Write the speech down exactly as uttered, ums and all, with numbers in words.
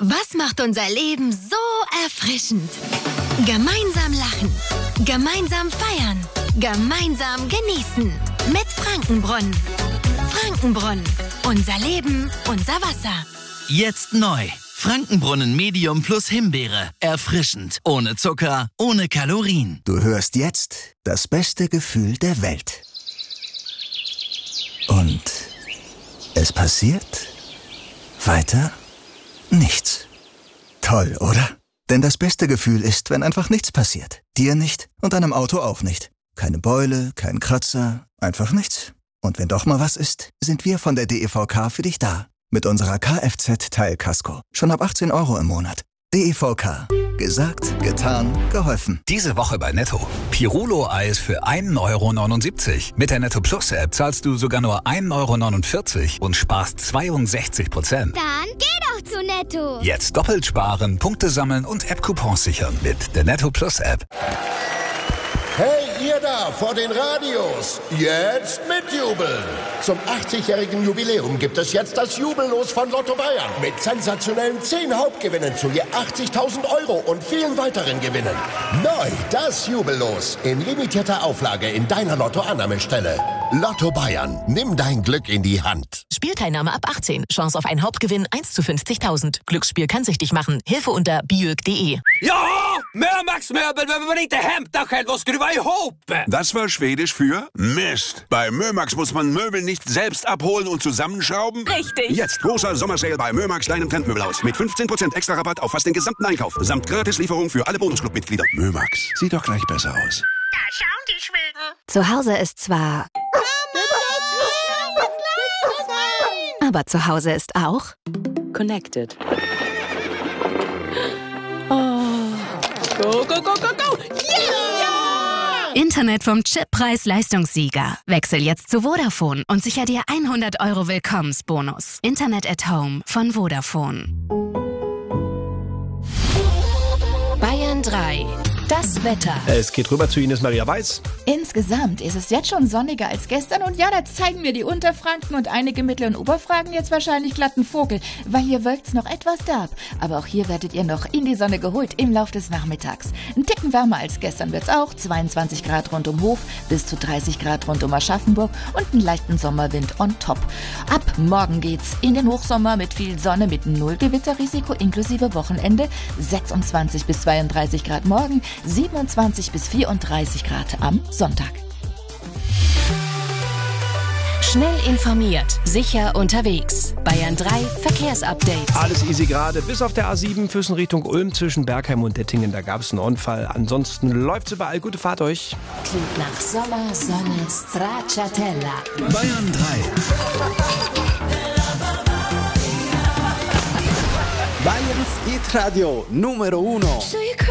Was macht unser Leben so erfrischend? Gemeinsam lachen, gemeinsam feiern, gemeinsam genießen. Mit Frankenbrunnen. Frankenbrunnen. Unser Leben, unser Wasser. Jetzt neu. Frankenbrunnen Medium plus Himbeere. Erfrischend. Ohne Zucker, ohne Kalorien. Du hörst jetzt das beste Gefühl der Welt. Und es passiert weiter nichts. Toll, oder? Denn das beste Gefühl ist, wenn einfach nichts passiert. Dir nicht und deinem Auto auch nicht. Keine Beule, kein Kratzer, einfach nichts. Und wenn doch mal was ist, sind wir von der D E V K für dich da. Mit unserer Kfz-Teilkasko. Schon ab achtzehn Euro im Monat. D E V K. Gesagt, getan, geholfen. Diese Woche bei Netto. Pirulo-Eis für ein Euro neunundsiebzig. Mit der Netto Plus App zahlst du sogar nur ein Euro neunundvierzig und sparst zweiundsechzig Prozent. Dann geh doch zu Netto. Jetzt doppelt sparen, Punkte sammeln und App-Coupons sichern mit der Netto Plus App. Hey, ihr da vor den Radios, jetzt mitjubeln! Zum achtzigjährigen Jubiläum gibt es jetzt das Jubellos von Lotto Bayern mit sensationellen zehn Hauptgewinnen zu je achtzigtausend Euro und vielen weiteren Gewinnen. Neu das Jubellos in limitierter Auflage in deiner Lotto-Annahmestelle. Lotto Bayern, nimm dein Glück in die Hand. Spielteilnahme ab achtzehn. Chance auf einen Hauptgewinn eins zu fünfzigtausend. Glücksspiel kann süchtig machen. Hilfe unter biög punkt de. Ja, Mömax-Möbel, wenn wir nicht Hemdachel, was skruva ihop. Das war Schwedisch für Mist. Bei Mömax muss man Möbel nicht selbst abholen und zusammenschrauben. Richtig. Jetzt großer Sommersale bei Mömax, deinem Trendmöbelhaus. Mit fünfzehn Prozent extra Rabatt auf fast den gesamten Einkauf. Samt Gratislieferung für alle Bonusclub-Mitglieder. Mömax, sieht doch gleich besser aus. Da schauen die Schweden. Zu Hause ist zwar... Aber zu Hause ist auch... Connected. Oh. Go, go, go, go, go! Yeah! Internet vom Chip Preis-Leistungssieger. Wechsel jetzt zu Vodafone und sicher dir hundert Euro Willkommensbonus. Internet at Home von Vodafone. Bayern drei. Das Wetter. Es geht rüber zu Ines Maria Weiß. Insgesamt ist es jetzt schon sonniger als gestern und ja, da zeigen wir die Unterfranken und einige Mittel- und Oberfranken jetzt wahrscheinlich glatten Vogel, weil hier wölkt's noch etwas derb. Aber auch hier werdet ihr noch in die Sonne geholt im Lauf des Nachmittags. Ein Ticken wärmer als gestern wird's auch, zweiundzwanzig Grad rund um Hof, bis zu dreißig Grad rund um Aschaffenburg und einen leichten Sommerwind on top. Ab morgen geht's in den Hochsommer mit viel Sonne mit null Gewitterrisiko inklusive Wochenende, sechsundzwanzig bis zweiunddreißig Grad morgen, siebenundzwanzig bis vierunddreißig Grad am Sonntag. Schnell informiert, sicher unterwegs. Bayern drei Verkehrsupdate. Alles easy gerade, bis auf der A sieben Füssen Richtung Ulm zwischen Bergheim und Dettingen. Da gab es einen Unfall. Ansonsten läuft's überall. Gute Fahrt euch. Klingt nach Sommer, Sonne, Stracciatella. Bayern drei. Bayerns Hit Radio Numero uno.